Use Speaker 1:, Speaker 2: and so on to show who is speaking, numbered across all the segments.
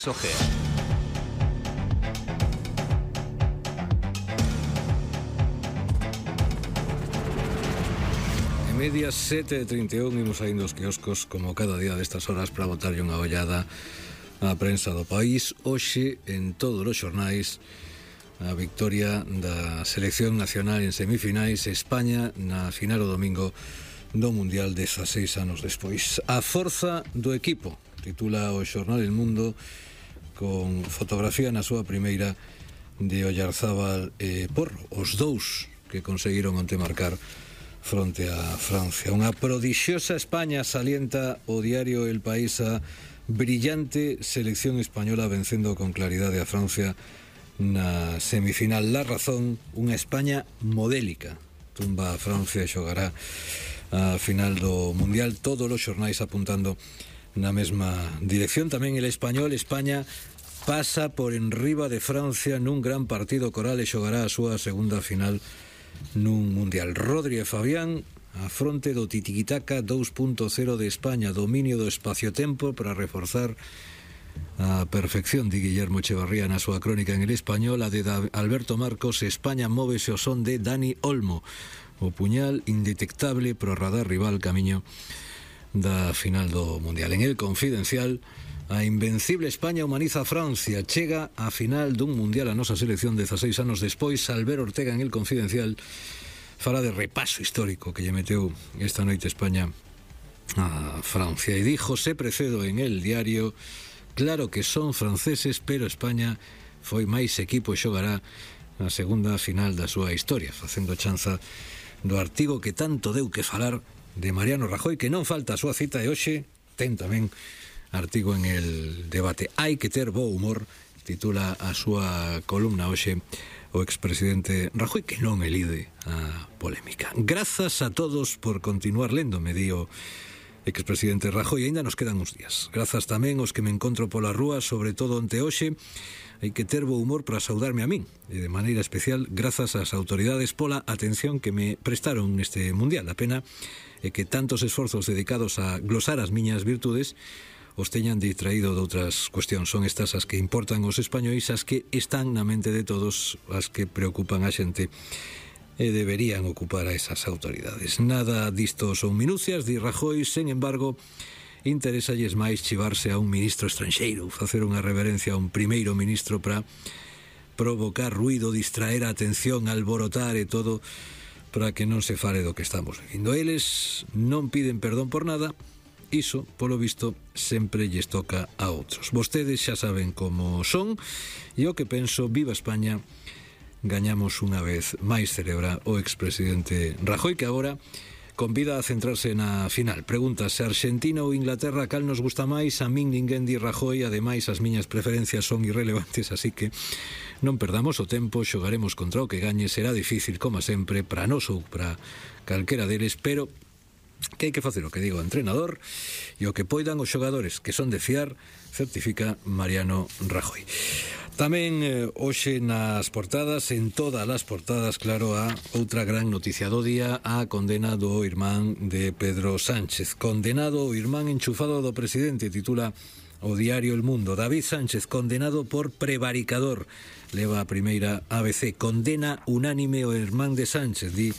Speaker 1: Sojer.
Speaker 2: En medias 7:31 imos saindo os quioscos como cada día destas horas para botarlle unha ollada á prensa do país. Hoxe en todos os xornais a victoria da selección nacional en semifinais, España na final o domingo do Mundial 16 anos despois. A forza do equipo, titula o xornal El Mundo, con fotografía na súa primeira de Oyarzábal e Porro, os dous que conseguiron onte marcar fronte a Francia. Unha prodixiosa España, salienta o diario El País, a brillante selección española vencendo con claridade a Francia na semifinal. La Razón, unha España modélica, tumba a Francia e xogará a final do Mundial. Todos os xornais apuntando na mesma dirección. Tamén El Español, España pasa por enriba de Francia nun gran partido coral e xogará a súa segunda final nun Mundial. Rodri e Fabián a fronte do titiquitaca 2.0 de España, dominio do espacio-tempo para reforzar a perfección de Guillermo Echevarría na súa crónica en El Español. A de Alberto Marcos, España móvese ao son de Dani Olmo, o puñal indetectable pro radar rival camiño da final do Mundial. En El Confidencial, a invencible España humaniza a Francia, chega a final dun Mundial a nosa selección 16 anos despois. Albert Ortega en El Confidencial fala de repaso histórico que lle meteu esta noite España a Francia. E di José Precedo en El Diario: claro que son franceses, pero España foi máis equipo e xogará a segunda final da súa historia, facendo chanza do artigo que tanto deu que falar de Mariano Rajoy, que non falta a súa cita, e hoxe ten tamén artigo en El Debate. Hai que ter bo humor, titula a súa columna hoxe o expresidente Rajoy, que non elide a polémica. Grazas a todos por continuar lendo, me di o expresidente Rajoy. Ainda nos quedan uns días. Grazas tamén aos que me encontro pola rúa, sobre todo onte hoxe. Hai que ter bo humor para saudarme a min, e de maneira especial grazas ás autoridades pola atención que me prestaron neste Mundial. A pena é que tantos esforzos dedicados a glosar as miñas virtudes os teñan distraído de outras cuestións. Son estas as que importan aos españois, as que están na mente de todos, as que preocupan a xente e deberían ocupar a esas autoridades. Nada disto son minucias, di Rajoy. Sen embargo, interesalles máis chivarse a un ministro estranxeiro, facer unha reverencia a un primeiro ministro para provocar ruido, distraer a atención, alborotar e todo para que non se fale do que estamos vivindo. Eles non piden perdón por nada. Iso, polo visto, sempre lles toca a outros. Vostedes xa saben como son, e o que penso: viva España, gañamos unha vez máis, celebra o expresidente Rajoy, que agora convida a centrarse na final. Pregunta se Argentina ou Inglaterra cal nos gusta máis. A min ninguén di Rajoy, ademais as miñas preferencias son irrelevantes, así que non perdamos o tempo, xogaremos contra o que gañe. Será difícil, como sempre, para nós ou para calquera deles, pero que hai que facer o que diga o entrenador e o que poidan os xogadores, que son de fiar, certifica Mariano Rajoy. Tamén hoxe nas portadas, en todas as portadas, claro, a outra gran noticia do día: a condena do irmán de Pedro Sánchez. Condenado o irmán enchufado do presidente, titula o diario El Mundo. David Sánchez, condenado por prevaricador, leva a primeira ABC. Condena unánime o irmán de Sánchez, di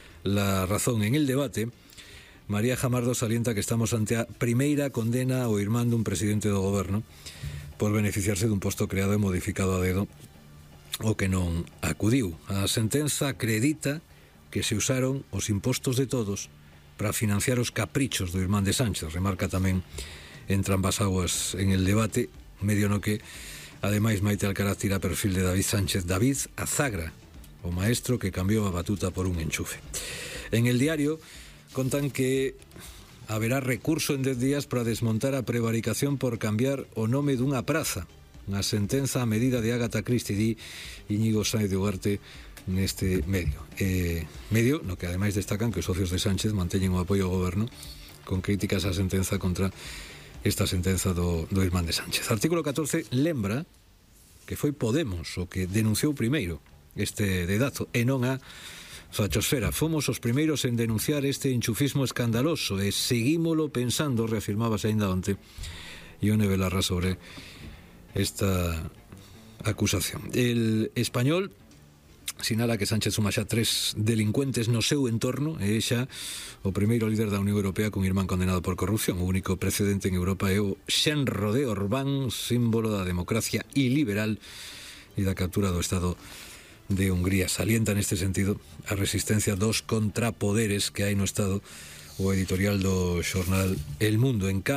Speaker 2: La Razón. En El Debate, María Jamardo salienta que estamos ante a primeira condena ao irmán dun presidente do goberno por beneficiarse dun posto creado e modificado a dedo o que non acudiu. A sentenza acredita que se usaron os impostos de todos para financiar os caprichos do irmán de Sánchez. Remarca tamén entre ambas aguas en El Debate, medio no que ademais Maite Alcaraz tira perfil de David Sánchez. David azagra o maestro que cambiou a batuta por un enchufe. En El Diario contan que haberá recurso en 10 días para desmontar a prevaricación por cambiar o nome dunha praza. Unha sentenza a medida de Agatha Christie, di Íñigo Sáenz de Ugarte neste medio. Medio no que ademais destacan que os socios de Sánchez manteñen o apoio ao goberno, con críticas á sentenza contra esta sentenza do irmán de Sánchez. Artículo 14 lembra que foi Podemos o que denunciou primeiro este dedazo e non a Fachosfera. Fomos os primeiros en denunciar este enchufismo escandaloso e seguímolo pensando, reafirmábase ainda onte Ione Belarra sobre esta acusación. El Español sinala que Sánchez suma xa 3 delincuentes no seu entorno e xa o primeiro líder da Unión Europea cun irmán condenado por corrupción. O único precedente en Europa é o xenro de Orbán, símbolo da democracia iliberal e da captura do Estado de Hungría. Salienta neste sentido a resistencia dos contrapoderes que hai no Estado o editorial do xornal El Mundo. En